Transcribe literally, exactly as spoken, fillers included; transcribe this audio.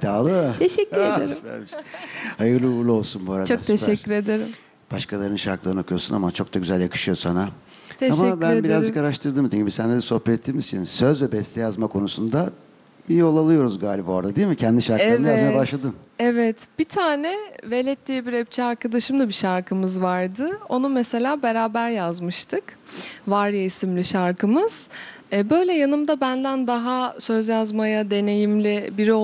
iddialı. Teşekkür Ah, ederim. süpermiş. Hayırlı uğurlu olsun bu arada. Çok süper. teşekkür ederim. Başkalarının şarkılarını okuyorsun ama çok da güzel yakışıyor sana. Teşekkür Ama ben ederim. birazcık araştırdım dediğim gibi. Seninle de sohbet ettiğimiz için söz ve beste yazma konusunda bir yol alıyoruz galiba orada değil mi? Kendi şarkılarını yazmaya başladın. Evet. Bir tane Velet diye bir rapçi arkadaşımla bir şarkımız vardı. Onu mesela beraber yazmıştık. Varya isimli şarkımız. E, Böyle yanımda benden daha söz yazmaya deneyimli biri